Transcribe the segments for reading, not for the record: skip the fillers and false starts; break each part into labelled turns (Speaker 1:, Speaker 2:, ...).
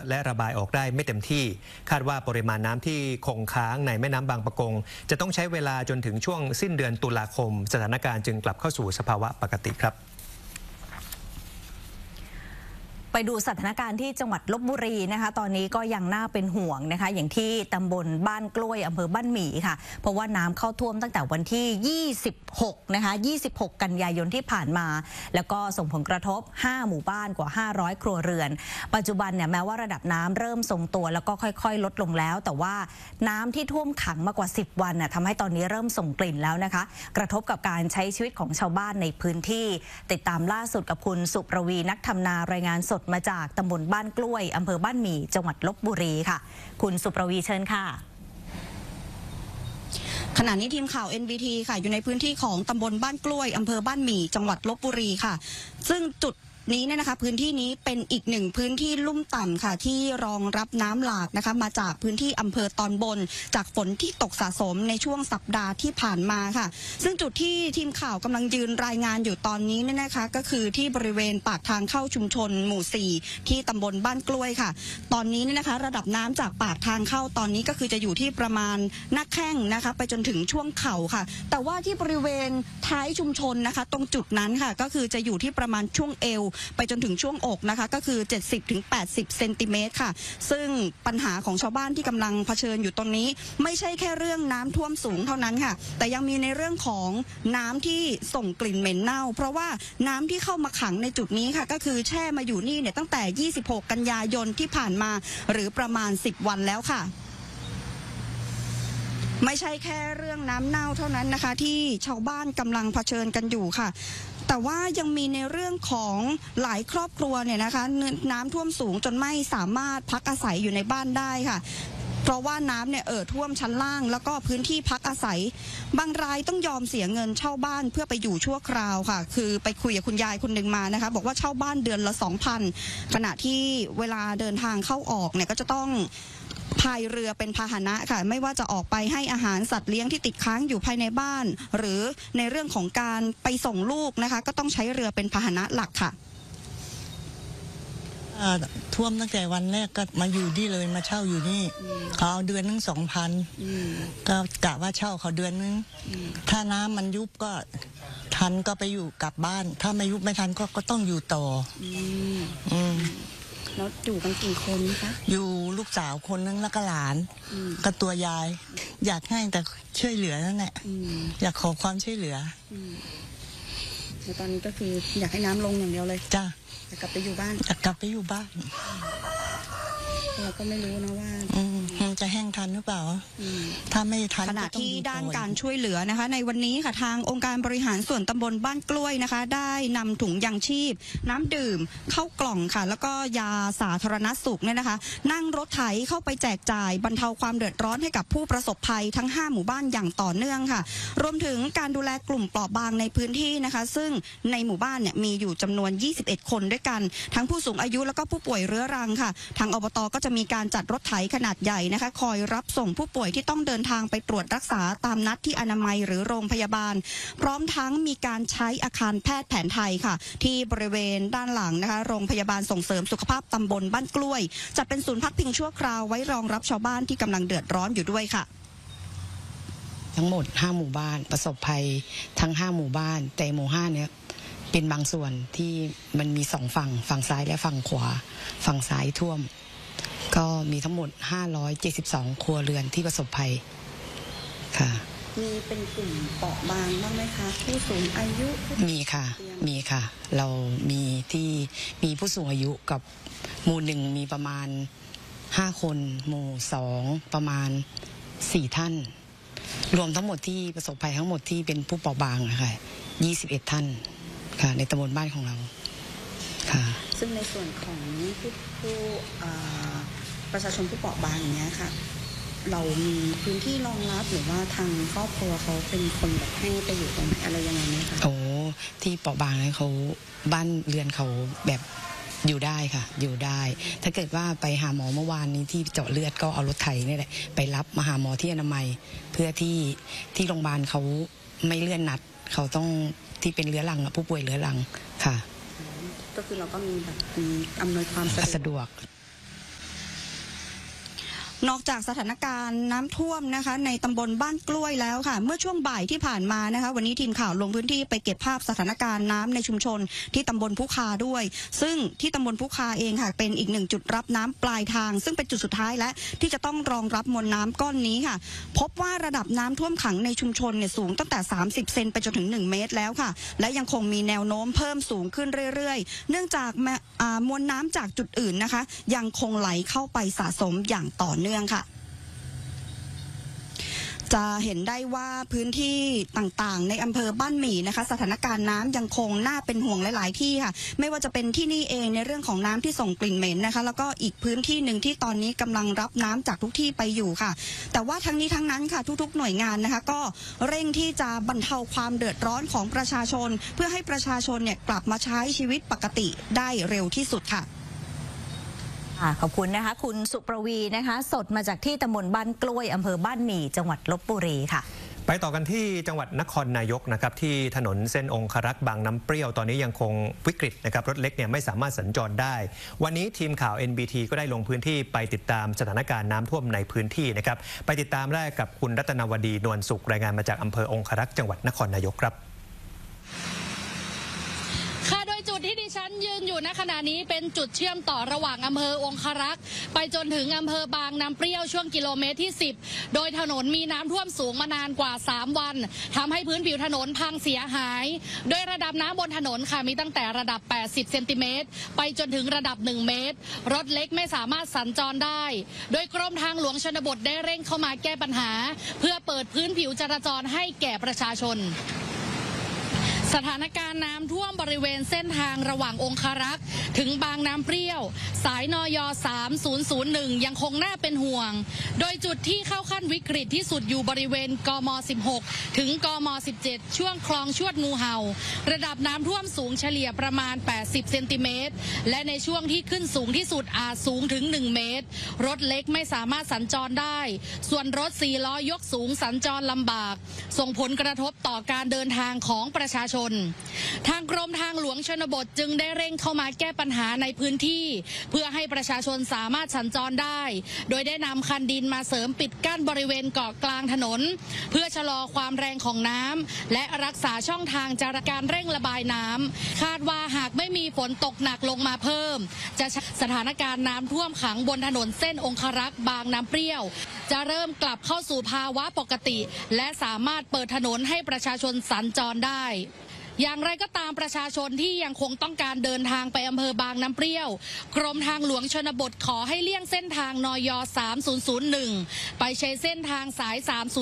Speaker 1: และระบายออกได้ไม่เต็มที่คาดว่าปริมาณน้ำที่คงค้างในแม่น้ำบางปะกงจะต้องใช้เวลาจนถึงช่วงสิ้นเดือนตุลาคมสถานการณ์จึงกลับเข้าสู่สภาวะปกติครับ
Speaker 2: ไปดูสถานการณ์ที่จังหวัดลพบุรีนะคะตอนนี้ก็ยังน่าเป็นห่วงนะคะอย่างที่ตำบลบ้านกล้วยอำเภอบ้านหมี่ค่ะเพราะว่าน้ำเข้าท่วมตั้งแต่วันที่26นะคะ26กันยายนที่ผ่านมาแล้วก็ส่งผลกระทบ5หมู่บ้านกว่า500ครัวเรือนปัจจุบันเนี่ยแม้ว่าระดับน้ำเริ่มทรงตัวแล้วก็ค่อยๆลดลงแล้วแต่ว่าน้ำที่ท่วมขังมากว่า10วันน่ะทำให้ตอนนี้เริ่มส่งกลิ่นแล้วนะคะกระทบกับการใช้ชีวิตของชาวบ้านในพื้นที่ติดตามล่าสุดกับคุณสุประวีนักทำนารายงานสดมาจากตำบลบ้านกล้วยอำเภอบ้านหมี่จังหวัดลพบุรีค่ะคุณสุประวีเชิญค่ะ
Speaker 3: ขณะนี้ทีมข่าว NBT ค่ะอยู่ในพื้นที่ของตำบลบ้านกล้วยอำเภอบ้านหมี่จังหวัดลพบุรีค่ะซึ่งจุดนี้เนี่ยนะคะพื้นที่นี้เป็นอีกหนึ่งพื้นที่ลุ่มต่ำค่ะที่รองรับน้ำหลากนะคะมาจากพื้นที่อำเภอตอนบนจากฝนที่ตกสะสมในช่วงสัปดาห์ที่ผ่านมาค่ะซึ่งจุดที่ทีมข่าวกำลังยืนรายงานอยู่ตอนนี้เนี่ยนะคะก็คือที่บริเวณปากทางเข้าชุมชนหมู่4ที่ตำบลบ้านกล้วยค่ะตอนนี้เนี่ยนะคะระดับน้ำจากปากทางเข้าตอนนี้ก็คือจะอยู่ที่ประมาณหน้าแข้งนะคะไปจนถึงช่วงเข่าค่ะแต่ว่าที่บริเวณท้ายชุมชนนะคะตรงจุดนั้นค่ะก็คือจะอยู่ที่ประมาณช่วงเอวไปจนถึงช่วงอกนะคะก็คือ 70-80 เซนติเมตรค่ะซึ่งปัญหาของชาวบ้านที่กำลังเผชิญอยู่ตรงนี้ไม่ใช่แค่เรื่องน้ำท่วมสูงเท่านั้นค่ะแต่ยังมีในเรื่องของน้ำที่ส่งกลิ่นเหม็นเน่าเพราะว่าน้ำที่เข้ามาขังในจุดนี้ค่ะก็คือแช่มาอยู่นี่เนี่ยตั้งแต่26กันยายนที่ผ่านมาหรือประมาณ10วันแล้วค่ะไม่ใช่แค่เรื่องน้ำเน่าเท่านั้นนะคะที่ชาวบ้านกำลังเผชิญกันอยู่ค่ะแต่ว่ายังมีในเรื่องของหลายครอบครัวเนี่ยนะคะน้ำท่วมสูงจนไม่สามารถพักอาศัยอยู่ในบ้านได้ค่ะเพราะว่าน้ำเนี่ยท่วมชั้นล่างแล้วก็พื้นที่พักอาศัยบางรายต้องยอมเสียเงินเช่าบ้านเพื่อไปอยู่ชั่วคราวค่ะคือไปคุยกับคุณยายคนหนึ่งมานะคะบอกว่าเช่าบ้านเดือนละ 2,000 ขณะที่เวลาเดินทางเข้าออกเนี่ยก็จะต้องพายเรือเป็นพาหนะค่ะไม่ว่าจะออกไปให้อาหารสัตว์เลี้ยงที่ติดค้างอยู่ภายในบ้านหรือในเรื่องของการไปส่งลูกนะคะก็ต้องใช้เรือเป็นพาหนะหลักค่ะ
Speaker 4: ท่วมตั้งแต่วันแรกก็มาอยู่นี่เลยมาเช่าอยู่นี่เขาเอาเดือนนึง2,000ก็กะว่าเช่าเขาเดือนนึงถ้าน้ำมันยุบก็ทันก็ไปอยู่กลับบ้านถ้าไม่ยุบไม่ทันก็ต้องอยู่ต่อ
Speaker 3: แล้วอยู่กันกี่คนคะ
Speaker 4: อยู่ลูกสาวคนนึงแล้วก็หลานก็ตัวยายอยากให้แต่ช่วยเหลือนั่นแหละอยากขอความช่วยเหลือ
Speaker 3: แต่ตอนนี้ก็คืออยากให้น้ำลงอย่างเดียวเลย
Speaker 4: จ้ะ
Speaker 3: กลับไปอยู่บ้าน
Speaker 4: กลับไปอยู่บ้าน
Speaker 3: เราก็ไม่รู้นะว่า
Speaker 4: จะแห้งทันหรือเปล่าถ้าไม่ทัน
Speaker 3: ขณะที่ด้านการช่วยเหลือนะคะในวันนี้ค่ะทางองค์การบริหารส่วนตำบลบ้านกล้วยนะคะได้นำถุงยางชีพน้ำดื่มเข้ากล่องค่ะแล้วก็ยาสาธารณสุขเนี่ยนะคะนั่งรถไถเข้าไปแจกจ่ายบรรเทาความเดือดร้อนให้กับผู้ประสบภัยทั้ง5หมู่บ้านอย่างต่อเนื่องค่ะรวมถึงการดูแลกลุ่มเปราะบางในพื้นที่นะคะซึ่งในหมู่บ้านเนี่ยมีอยู่จำนวน21คนด้วยกันทั้งผู้สูงอายุแล้วก็ผู้ป่วยเรื้อรังค่ะทางอบต.ก็จะมีการจัดรถไถขนาดใหญ่นะคะคอยรับส่งผู้ป่วยที่ต้องเดินทางไปตรวจรักษาตามนัดที่อนามัยหรือโรงพยาบาลพร้อมทั้งมีการใช้อาคารแพทย์แผนไทยค่ะที่บริเวณด้านหลังนะคะโรงพยาบาลส่งเสริมสุขภาพตำบลบ้านกล้วยจัดเป็นศูนย์พักพิงชั่วคราวไว้รองรับชาวบ้านที่กำลังเดือดร้อนอยู่ด้วยค่ะ
Speaker 5: ทั้งหมด5หมู่บ้านประสบภัยทั้ง5หมู่บ้านแต่หมู่5เนี่ยเป็นบางส่วนที่มันมี2ฝั่งซ้ายและฝั่งขวาฝั่งซ้ายท่วมก็มีทั้งหมด572ครัวเรือนที่ประสบภัยค่ะ
Speaker 3: มีเป็นกลุ่มเปราะบางบ้างไหมคะผู้สูงอายุ
Speaker 5: มีค่ะเรามีผู้สูงอายุกับหมู่1มีประมาณ5คนหมู่2ประมาณ4ท่านรวมทั้งหมดที่ประสบภัยทั้งหมดที่เป็นผู้เปราะบางนะคะ21ท่านค่ะในตำบลบ้านของเราค่ะ
Speaker 3: ซึ่งในส่วนของผู้ประชาชนผู้เปราะบางอย่างเงี้ยค่ะเรามีพื้นที่รองรับหรือว่าทางครอบครัวเขาเป็นคนแบบให้ไปอยู่ตรงไหนอะไรยังไงไหมคะ
Speaker 5: ที่เปราะบางเนี่ยเขาบ้านเรือนเขาแบบอยู่ได้ค่ะอยู่ได้ถ้าเกิดว่าไปหาหมอเมื่อวานนี้ที่เจาะเลือดก็เอารถไถนี่แหละไปรับมาหาหมอที่อนามัยเพื่อที่โรงพยาบาลเขาไม่เลื่อนนัดเขาต้องที่เป็นเรื้อรังผู้ป่วยเรื้อรังค่ะ
Speaker 3: ก็คือเราก็มีแบบอำนวยความสะดวกนอกจากสถานการณ์น้ำท่วมนะคะในตำบลบ้านกล้วยแล้วค่ะเมื่อช่วงบ่ายที่ผ่านมานะคะวันนี้ทีมข่าวลงพื้นที่ไปเก็บภาพสถานการณ์น้ำในชุมชนที่ตำบลพุคาด้วยซึ่งที่ตำบลพุคาเองค่ะเป็นอีกหนึ่งจุดรับน้ำปลายทางซึ่งเป็นจุดสุดท้ายและที่จะต้องรองรับมวลน้ำก้อนนี้ค่ะพบว่าระดับน้ำท่วมขังในชุมชนเนี่ยสูงตั้งแต่30 เซนไปจนถึง1 เมตรแล้วค่ะและยังคงมีแนวโน้มเพิ่มสูงขึ้นเรื่อยๆเนื่องจากมวลน้ำจากจุดอื่นนะคะยังคงไหลเข้าไปสะสมอย่างต่อเนื่องค่ะจะเห็นได้ว่าพื้นที่ต่างๆในอำเภอบ้านหมี่นะคะสถานการณ์น้ำยังคงน่าเป็นห่วงหลายๆที่ค่ะไม่ว่าจะเป็นที่นี่เองในเรื่องของน้ำที่ส่งกลิ่นเหม็นนะคะแล้วก็อีกพื้นที่หนึ่งที่ตอนนี้กำลังรับน้ำจากทุกที่ไปอยู่ค่ะแต่ว่าทั้งนี้ทั้งนั้นค่ะทุกๆหน่วยงานนะคะก็เร่งที่จะบรรเทาความเดือดร้อนของประชาชนเพื่อให้ประชาชนเนี่ยกลับมาใช้ชีวิตปกติได้เร็วที่สุดค่ะ
Speaker 2: ขอบคุณนะคะคุณสุประวีนะคะสดมาจากที่ตำบลบ้านกล้วยอำเภอบ้านหมี่จังหวัดลพบุรีค่ะ
Speaker 1: ไปต่อกันที่จังหวัดนครนายกนะครับที่ถนนเส้นองครักษ์บางน้ำเปรี้ยวตอนนี้ยังคงวิกฤตนะครับรถเล็กเนี่ยไม่สามารถสัญจรได้วันนี้ทีมข่าว NBT ก็ได้ลงพื้นที่ไปติดตามสถานการณ์น้ำท่วมในพื้นที่นะครับไปติดตามได้กับคุณรัตนวดีนวลสุขรายงานมาจากอำเภอองครักษ์จังหวัดนครนายกครับ
Speaker 6: จุดที่ดิฉันยืนอยู่ณขณะนี้เป็นจุดเชื่อมต่อระหว่างอำเภอองครักษ์ไปจนถึงอำเภอบางน้ำเปรี้ยวช่วงกิโลเมตรที่10โดยถนนมีน้ำท่วมสูงมานานกว่า3 วันทำให้พื้นผิวถนนพังเสียหายโดยระดับน้ำบนถนนค่ะมีตั้งแต่ระดับ80 เซนติเมตรไปจนถึงระดับ1 เมตรรถเล็กไม่สามารถสัญจรได้โดยกรมทางหลวงชนบทได้เร่งเข้ามาแก้ปัญหาเพื่อเปิดพื้นผิวจราจรให้แก่ประชาชนสถานการณ์น้ำท่วมบริเวณเส้นทางระหว่างองครักษ์ถึงบางน้ำเปรี้ยวสายนย3001ยังคงน่าเป็นห่วงโดยจุดที่เข้าขั้นวิกฤตที่สุดอยู่บริเวณกม16ถึงกม17ช่วงคลองชวดงูเห่าระดับน้ำท่วมสูงเฉลี่ยประมาณ80 เซนติเมตรและในช่วงที่ขึ้นสูงที่สุดอาจสูงถึง1 เมตรรถเล็กไม่สามารถสัญจรได้ส่วนรถ4 ล้อยกสูงสัญจรลำบากส่งผลกระทบต่อการเดินทางของประชาชนทางกรมทางหลวงชนบทจึงได้เร่งเข้ามาแก้ปัญหาในพื้นที่เพื่อให้ประชาชนสามารถสัญจรได้โดยได้นำคันดินมาเสริมปิดกั้นบริเวณเกาะกลางถนนเพื่อชะลอความแรงของน้ำและรักษาช่องทางจราจรการเร่งระบายน้ำคาดว่าหากไม่มีฝนตกหนักลงมาเพิ่มจะสถานการณ์น้ำท่วมขังบนถนนเส้นองครักษ์บางน้ำเปรี้ยวจะเริ่มกลับเข้าสู่ภาวะปกติและสามารถเปิดถนนให้ประชาชนสัญจรได้อย่างไรก็ตามประชาชนที่ยังคงต้องการเดินทางไปอำเภอบางน้ำเปรี้ยวกรมทางหลวงชนบทขอให้เลี่ยงเส้นทางนย3001ไปใช้เส้นทางสาย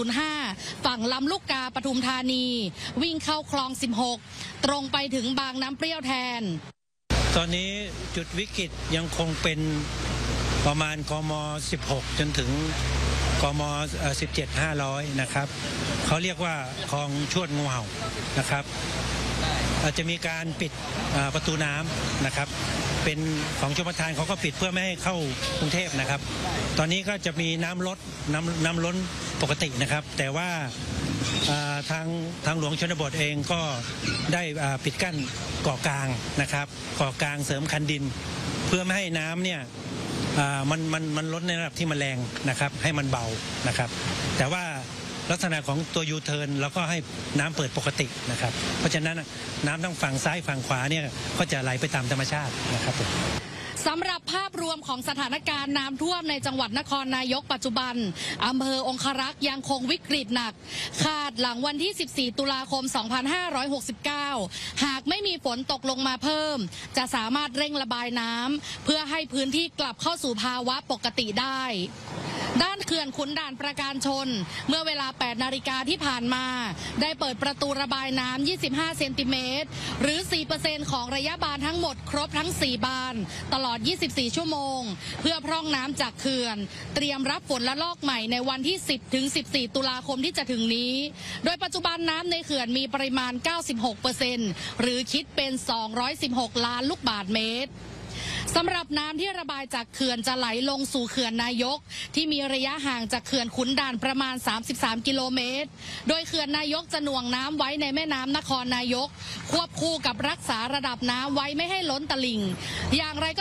Speaker 6: 305ฝั่งลำลูกกาปทุมธานีวิ่งเข้าคลอง16ตรงไปถึงบางน้ำเปรี้ยวแทน
Speaker 7: ตอนนี้จุดวิกฤตยังคงเป็นประมาณกม16จนถึงกม17 500นะครับเขาเรียกว่าคลองชวดงูเห่านะครับอาจจะมีการปิดประตูน้ำนะครับเป็นของชลประทานเขาก็ปิดเพื่อไม่ให้เข้ากรุงเทพนะครับตอนนี้ก็จะมีน้ำล้นปกตินะครับแต่ว่าทางหลวงชนบทเองก็ได้ปิดกั้นเกาะกลางนะครับเกาะกลางเสริมคันดินเพื่อไม่ให้น้ำเนี่ยมันล้นในระดับที่มันแรงนะครับให้มันเบานะครับแต่ว่าลักษณะของตัวยูเทิร์นแล้วก็ให้น้ำเปิดปกตินะครับเพราะฉะนั้นน้ำทั้งฝั่งซ้ายฝั่งขวาเนี่ยก็จะไหลไปตามธรรมชาตินะครับ
Speaker 6: สำหรับภาพรวมของสถานการณ์น้ำท่วมในจังหวัดนครนายกปัจจุบันอำเภอองครักษ์ยังคงวิกฤตหนักคาดหลังวันที่14 ตุลาคม 2569หากไม่มีฝนตกลงมาเพิ่มจะสามารถเร่งระบายน้ำเพื่อให้พื้นที่กลับเข้าสู่ภาวะปกติได้ด้านเขื่อนขุนด่านประการชนเมื่อเวลา 8 นาฬิกาที่ผ่านมาได้เปิดประตูระบายน้ำ25 เซนติเมตรหรือ 4% ของระยะบานทั้งหมดครบทั้ง4บานตลอด24 ชั่วโมงเพื่อพร่องน้ำจากเขื่อนเตรียมรับฝนระลอกใหม่ในวันที่10 ถึง 14 ตุลาคมที่จะถึงนี้โดยปัจจุบันน้ำในเขื่อนมีปริมาณ 96% หรือคิดเป็น216 ล้านลูกบาศก์เมตรสำหรับน้ำที่ระบายจากเขื่อนจะไหลลงสู่เขื่อนนายกที่มีระยะห่างจากเขื่อนขุนด่านประมาณ33 กิโลเมตรโดยเขื่อนนายกจะหน่วงน้ำไว้ในแม่น้ำนครนายกควบคู่กับรักษาระดับน้ำไว้ไม่ให้ล้นตลิ่งอย่างไร